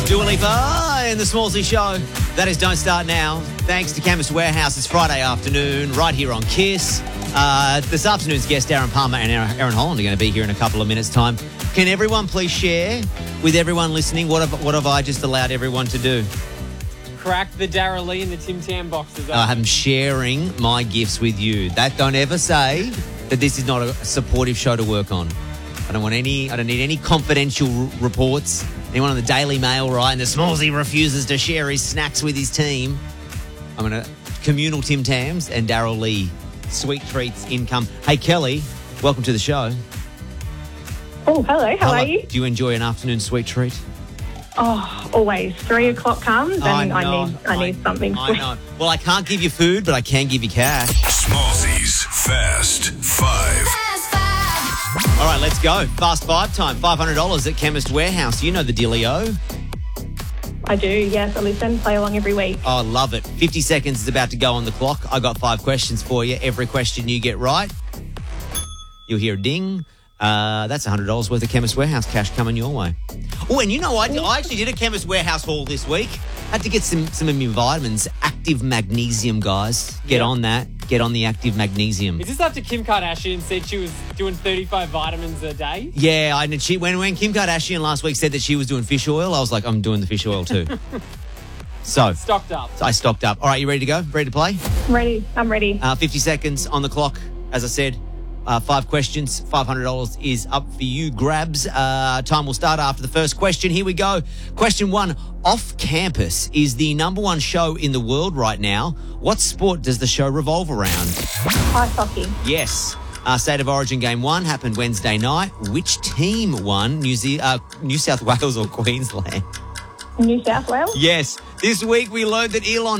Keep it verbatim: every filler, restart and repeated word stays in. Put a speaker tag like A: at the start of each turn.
A: Dua Lipa in the Smallsy Show. That is Don't Start Now. Thanks to Chemist Warehouse. It's Friday afternoon, right here on Kiss. Uh, this afternoon's guest, Aaron Palmer and Aaron Holland, are going to be here in a couple of minutes' time. Can everyone please share with everyone listening? What have, what have I just allowed everyone to do?
B: Crack the Darrell Lee and the Tim Tam boxes.
A: I am sharing my gifts with you. That don't ever say that this is not a supportive show to work on. I don't want any. I don't need any confidential r- reports. Anyone on the Daily Mail, right? And the Smallsy refuses to share his snacks with his team. I'm going to communal Tim Tams and Darrell Lee. Sweet treats income. Hey, Kelly, welcome to the show.
C: Oh, hello. How
A: Hello.
C: are you?
A: Do you enjoy an afternoon sweet treat?
C: Oh, always. Three o'clock comes and
A: I,
C: I,
A: know,
C: need I need something
A: I
C: sweet.
A: know. Well, I can't give you food, but I can give you cash.
D: Smallsy's Fast Five.
A: All right, let's go. Fast five time. five hundred dollars at Chemist Warehouse. You know the dealio.
C: I do, yes. I listen, play along every week.
A: Oh, love it. fifty seconds is about to go on the clock. I got five questions for you. Every question you get right, you'll hear a ding. Uh, that's one hundred dollars worth of Chemist Warehouse cash coming your way. Oh, and you know, I, I actually did a Chemist Warehouse haul this week. Had to get some, some of my vitamins. Active magnesium, guys. Get
B: Yeah.
A: on that. Get on the active magnesium.
B: Is this after Kim Kardashian said she was doing thirty-five vitamins a day?
A: Yeah, I and she when when Kim Kardashian last week said that she was doing fish oil, I was like, I'm doing the fish oil too. so
B: Stocked up.
A: I stocked up. All right, you ready to go? Ready to play?
C: Ready. I'm ready.
A: Uh, fifty seconds on the clock. As I said, uh, five questions. five hundred dollars is up for you. Grabs. Uh, time will start after the first question. Here we go. Question one. Off Campus is the number one show in the world right now. What sport does the show revolve around?
C: Ice hockey.
A: Yes. Uh, State of Origin Game one happened Wednesday night. Which team won? New, Ze- uh, New South Wales or Queensland?
C: New South Wales.
A: Yes. This week we learned that Elon